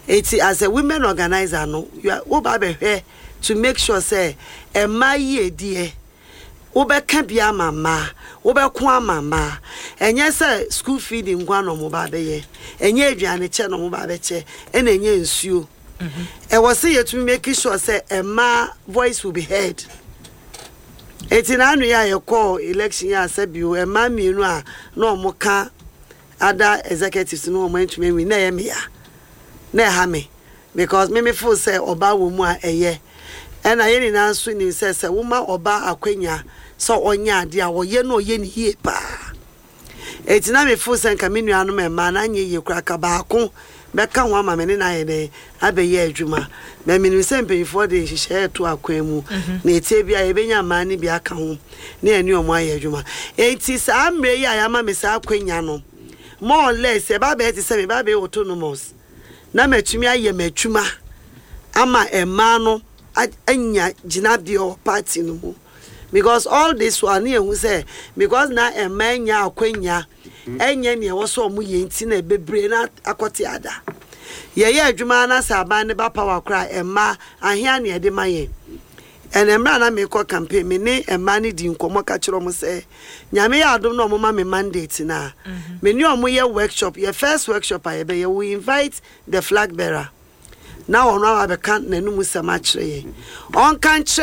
It's as a women organizer, no, you are over here to make sure say a my ye dear. Obe kebia mama, obe kwa mama. Enye se school feeding kwa no moba beye. Enye aduane che no moba beche. Ene enye nsuo. E was say to make sure say a ma voice will be heard. Etina anu ya ye call election ya say bi e ma mienu a no mo ka other executives no mo ntumi wi na ye me ya. Na ha me because me feel say oba wo mu a eye. And I any na so ni say woman oba akwanya so onya ade a wo ye no ye ni hie pa. Etina me feel say nka me nuanu me ma na nye ye kura ka ba ko beka ho ama me ne na ye de abeye adwuma. Me minu say mpanyfo de hihye to akwan mu na etie bia ye benya ma ne bia ka ho na eni omo aye adwuma. Enti sa amre yi ayama me sa akwanya no more or less e ba be ti say me ba be autonomous na matumi aye matuma ama ema no anya jinabio party no mu because all this one who say because na emanya akwanya enye ne wo so mu yenti na bebre na akoti ada ye adwuma na saban ne ba power cry ema ahia ne de maye enemra na me ko campaign me ne ema ne di nkomo ka kiro mo say nyame ya adom na omoma me mandate na me ni omo ye workshop ye first workshop aye be we invite the flag bearer. Now on our account, Nenumusamache. On country.